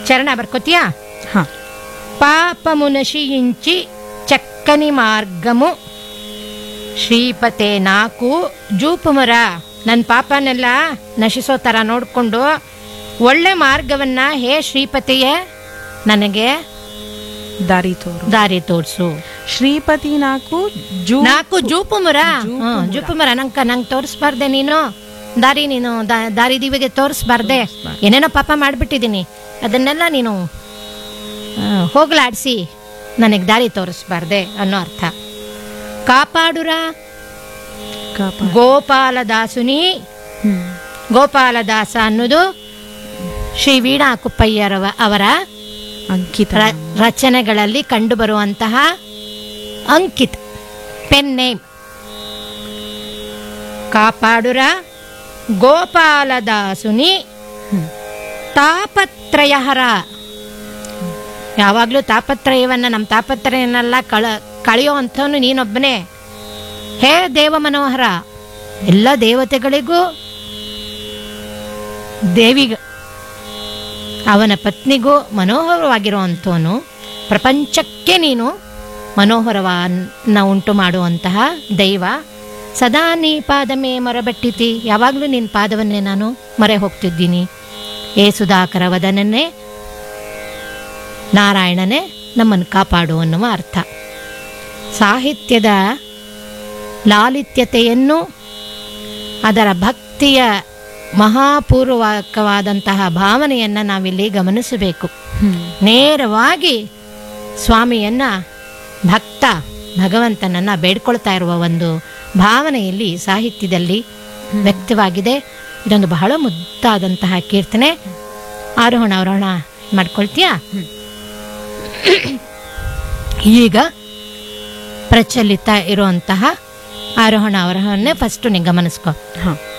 చరణ ಬರ್ಕೋತೀಯಾ? పాపము నశించి చక్కని మార్గము ಶ್ರೀಪತೆ ನಾಕು ಜೂಪುಮರ. ನನ್ನ ಪಾಪನೆಲ್ಲ ನಶಿಸೋ ಥರ ನೋಡಿಕೊಂಡು ಒಳ್ಳೆ ಮಾರ್ಗವನ್ನ ಹೇ ಶ್ರೀಪತಿಯೇ ನನಗೆ ದಾರಿ ತೋರಿಸು. ಶ್ರೀಪತಿ ನಾಕು ಜೂಪುಮರ. ಜೂಪುಮರ ನಂಗೆ ತೋರಿಸ್ಬಾರ್ದೆ ನೀನು ದಾರಿ ದಿವಿಗೆ ತೋರಿಸ್ಬಾರ್ದೆ. ಏನೇನೋ ಪಾಪ ಮಾಡಿಬಿಟ್ಟಿದ್ದೀನಿ, ಅದನ್ನೆಲ್ಲ ನೀನು ಹೋಗ್ಲಾಡಿಸಿ ನನಗೆ ದಾರಿ ತೋರಿಸ್ಬಾರ್ದೆ ಅನ್ನೋ ಅರ್ಥ. ಕಾಪಾಡುರ ಗೋಪಾಲದಾಸುನಿ. ಗೋಪಾಲದಾಸ ಅನ್ನೋದು ಶ್ರೀ ವೀಣಾ ಕುಪ್ಪಯ್ಯರವರ ಅಂಕಿತ ರಚನೆಗಳಲ್ಲಿ ಕಂಡುಬರುವಂತಹ ಅಂಕಿತ್ ಪೆನ್ ನೇಮ್. ಕಾಪಾಡುರ ಗೋಪಾಲದಾಸುನಿ ತಾಪತ್ರಯಹರ. ಯಾವಾಗಲೂ ತಾಪತ್ರಯವನ್ನ, ನಮ್ಮ ತಾಪತ್ರಯನ್ನೆಲ್ಲ ಕಳೆಯೋ ಅಂಥವನು ನೀನೊಬ್ಬನೇ. ಹೇ ದೇವ ಮನೋಹರ, ಎಲ್ಲ ದೇವತೆಗಳಿಗೂ ದೇವಿಗ ಅವನ ಪತ್ನಿಗೂ ಮನೋಹರವಾಗಿರುವಂಥವನು. ಪ್ರಪಂಚಕ್ಕೆ ನೀನು ಮನೋಹರವನ್ನ ಉಂಟು ಮಾಡುವಂತಹ ದೈವ. ಸದಾ ನೀ ಪಾದಮೇ ಮೊರಬೆಟ್ಟಿತಿ. ಯಾವಾಗಲೂ ನಿನ್ನ ಪಾದವನ್ನೇ ನಾನು ಮೊರೆ ಹೋಗ್ತಿದ್ದೀನಿ. ಏ ಸುಧಾಕರ ವದನನ್ನೇ ನಾರಾಯಣನೇ ನಮ್ಮನ್ನು ಕಾಪಾಡು ಅನ್ನುವ ಅರ್ಥ. ಸಾಹಿತ್ಯದ ಲಾಲಿತ್ಯತೆಯನ್ನು, ಅದರ ಭಕ್ತಿಯ ಮಹಾಪೂರ್ವಕವಾದಂತಹ ಭಾವನೆಯನ್ನು ನಾವಿಲ್ಲಿ ಗಮನಿಸಬೇಕು. ನೇರವಾಗಿ ಸ್ವಾಮಿಯನ್ನ ಭಕ್ತ ಭಗವಂತನನ್ನ ಬೇಡ್ಕೊಳ್ತಾ ಇರುವ ಒಂದು ಭಾವನೆಯಲ್ಲಿ ಸಾಹಿತ್ಯದಲ್ಲಿ ವ್ಯಕ್ತವಾಗಿದೆ. ಇದೊಂದು ಬಹಳ ಮುದ್ದಾದಂತಹ ಕೀರ್ತನೆ. ಆರೋಹಣ ಅವರೋಹಣ ಮಾಡ್ಕೊಳ್ತೀಯಾ? ಈಗ ಪ್ರಚಲಿತ ಇರುವಂತಹ ಆರೋಹಣ ಅವರೋಹಣೆ ಫಸ್ಟ್ ನೀ ಗಮನಿಸ್ಕೊ.